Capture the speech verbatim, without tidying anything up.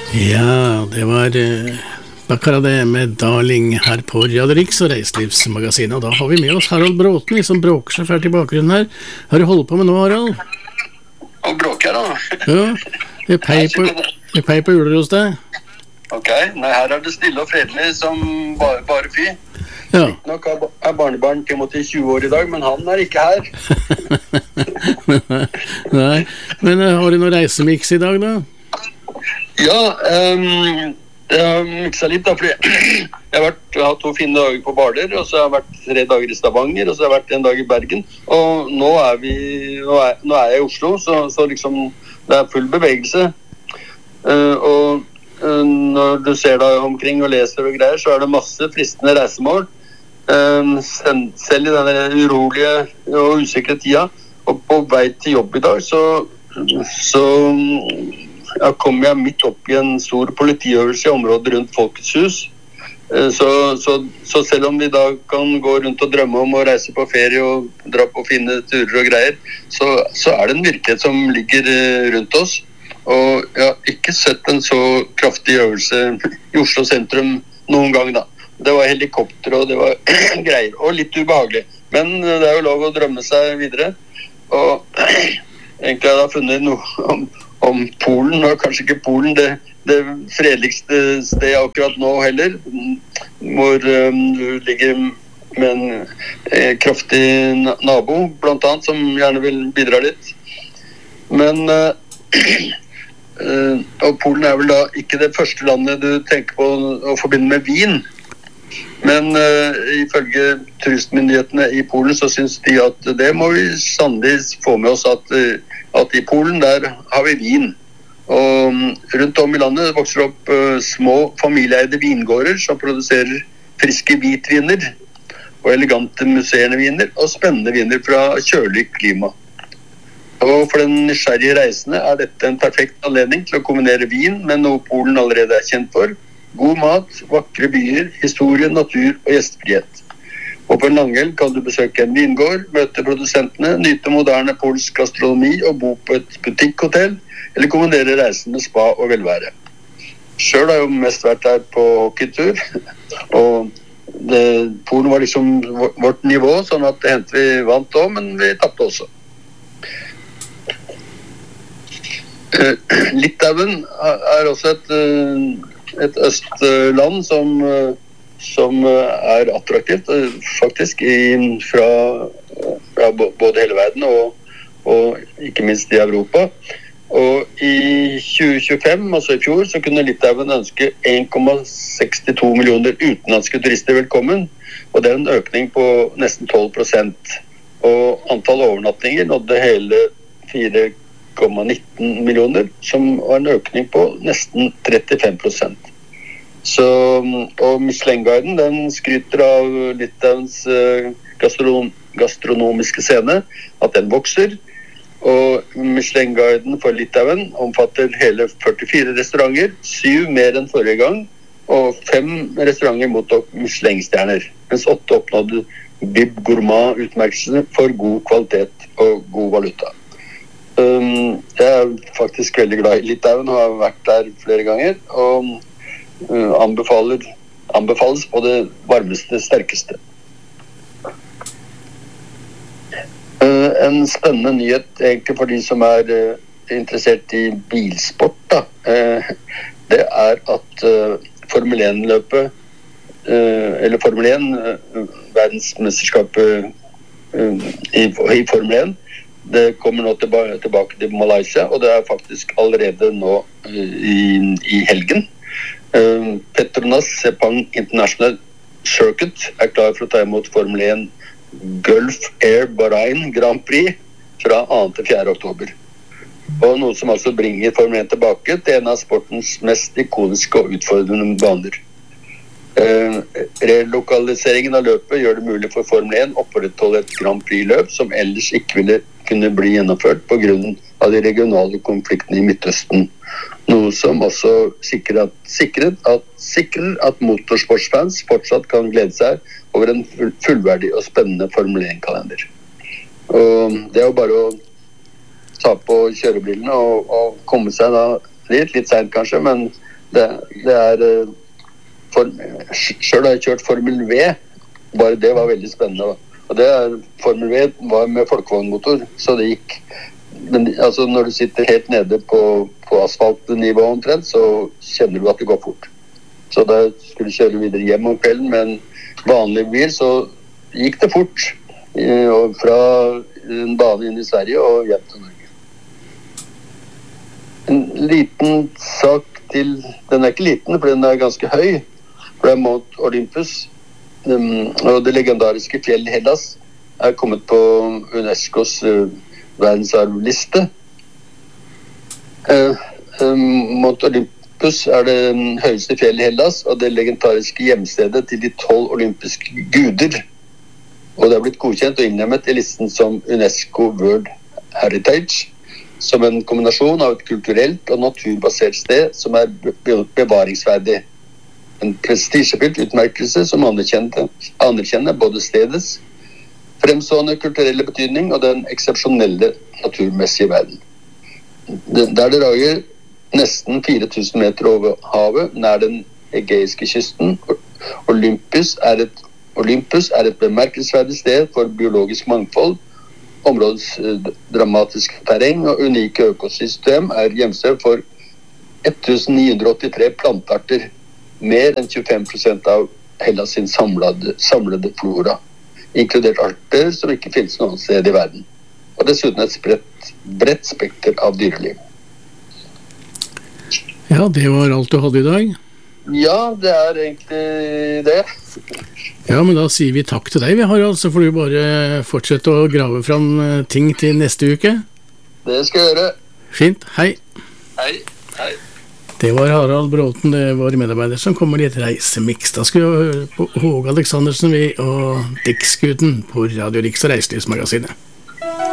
Ja, det var eh, akkurat det med Darling her på Radio Riks og Reiselivsmagasinet. Og da har vi med oss Harald Bråten, vi som bråker seg fælt i bakgrunnen her. Har du holdt på med nå, Harald? Og bråker da. Ja, jeg pei på, jeg pei på uler hos deg. Ok, nei, her er det stille og fredelig som bare, bare fy. Ja. Nok er barnebarn Timothy tjue år i dag, men han er ikke her. Nei, men uh, har du noe reisemix i dag da? Ja, um, jeg har mikset litt da, fordi jeg har, vært, jeg har to fine dager på Barder, og så har jeg vært tre dager i Stavanger, og så har jeg vært en dag i Bergen. Og nå er, vi, nå er, nå er jeg i Oslo, så, så liksom det er full bevegelse. Uh, og uh, når du ser deg omkring og leser og greier, så er det masse fristende reisemål. Um, selv i denne urolige og usikre tida, og på vei til jobb i dag, så, så ja, kom jeg midt opp i en stor politiøvelse i området rundt Folkets hus. Så, så, så selv om vi da kan gå rundt og drømme om å reise på ferie og dra på fine turer og greier, så, så er det en virkelighet som ligger rundt oss. Og jeg har ikke sett en så kraftig øvelse i Oslo sentrum noen gang da. Det var helikopter og det var greier, og litt ubehagelig. Men det er jo lov å drømme seg videre. Og egentlig har jeg funnet noe om om Polen, og kanskje ikke Polen det, det fredeligste stedet akkurat nå heller, hvor um, du ligger med en eh, kraftig nabo, blant annet, som gjerne vil bidra litt. Men uh, uh, og Polen er vel da ikke det første landet du tenker på å forbinde med vin. Men uh, ifølge turistmyndighetene i Polen så synes de at det må vi sannelig få med oss at, uh, at i Polen der har vi vin. Og um, rundt om i landet vokser opp uh, små familieeide vingårder som produserer friske hvitviner og elegante musserende viner og spennende viner fra kjølig klima. Og for den nysgjerrige reisende er dette en perfekt anledning til å kombinere vin med noe Polen allerede er kjent for. God mat, vakre byer, historie, natur og gjestfrihet. Og på en langhelg kan du besøke en vingård, møte produsentene, nyte moderne polsk gastronomi og bo på et butikkhotell, eller kombinere reisen med spa og velvære. Selv har jeg jo mest vært der på hockeytur, og det, Polen var liksom vårt nivå, sånn at det hendte vi vant også, men vi tappte også. Litauen er også et et østland som, som er attraktivt faktisk i, fra, fra både hele verden og, og ikke minst i Europa. Og i tjue tjuefem, altså i fjor, så kunne Litauen ønske en komma sekstito millioner utenlandske turister velkommen, og det er en økning på nesten tolv prosent. Og antall overnattinger nådde hele fire komma nitten millioner, som var en økning på nesten trettifem prosent. Så, og Michelin-guiden, den skryter av Litauens uh, gastronom, gastronomiske scene, at den vokser, og Michelin-guiden for Litauen omfatter hele førtifire restauranter, syv mer enn forrige gang, og fem restauranter mottok Michelin-stjerner, mens åtte oppnådde Bib Gourmand-utmerkelsene for god kvalitet og god valuta. Um, jeg er faktisk veldig glad i Litauen og har vært der flere ganger, og uh, anbefaler, anbefales på det varmeste, sterkeste. Uh, en spennende nyhet egentlig for de som er uh, interessert i bilsport, da. Uh, det er at uh, Formel en-løpet, uh, eller Formel en, uh, verdensmesterskapet uh, i, i Formel en, det kommer nå tilbake, tilbake til Malaysia, og det er faktisk allerede nå uh, i, i helgen. Uh, Petronas Sepang International Circuit er klar for å ta imot Formel en Gulf Air Bahrain Grand Prix fra andre til fjerde oktober. Og noe som altså bringer Formel en tilbake til en av sportens mest ikoniske og utfordrende baner. Uh, relokaliseringen av løpet gjør det mulig for Formel en å opprettholde et Grand Prix-løp som ellers ikke ville kunne bli gjennomført på grunn av de regionale konfliktene i Midtøsten. Noe som også sikrer at, sikrer at, sikrer at motorsportsfans fortsatt kan glede seg over en full, fullverdig og spennende Formel en-kalender. Og det er jo bare å ta på kjørebrillene og, og komme seg da litt, litt sent kanskje, men Det, det er for, selv har jeg kjørt Formel V. Bare det var veldig spennende. Og det er, Formel V var med folkevognmotor, så det gikk. Men altså, når du sitter helt nede på, på asfaltnivå omtrent, så kjenner du at det går fort. Så da skulle jeg kjøre videre hjem om kvelden med en vanlig bil, så gikk det fort. Og fra en bane inn i Sverige og hjem til Norge. En liten sak til, den er ikke liten, for den er ganske høy. For det er Mount Olympus. Um, og det legendariske fjell Hellas er kommet på UNESCOs uh, verdensarvliste. Uh, um, Mount Olympus er det um, høyeste fjell i Hellas, og det legendariske hjemstedet til de tolv olympiske guder. Og det er blitt godkjent og innlemmet i listen som UNESCO World Heritage, som en kombinasjon av et kulturelt og naturbasert sted som er be- bevaringsverdig. En prestisjefylt utmerkelse som anerkjenner, anerkjenner både stedets fremstående kulturelle betydning og den eksepsjonelle naturmessige verden. Der det rager nesten fire tusen meter over havet nær den egeiske kysten. Olympus er et, Olympus er et bemerkelsesverdig sted for biologisk mangfold. Områdets dramatiske terreng og unike økosystem er hjemsted for tusen ni hundre åttitre plantearter. Mer enn tjuefem prosent av Hellas sin samlede, samlede flora, inkludert arter som ikke finnes noen sted i verden. Og dessuten et spredt, bredt spekter av dyreliv. Ja, det var alt du hadde i dag. Ja, det er egentlig det. Ja, men da sier vi takk til deg, vi har altså, for du bare fortsette å grave fram ting til neste uke. Det skal jeg gjøre. Fint, hei. Hei, hei. Det var Harald Bråten, det var medarbeider som kommer i et reisemiks. Da skal vi høre på Håge Aleksandersen vi og Diksgutten på Radio Riks og Reiselivsmagasinet.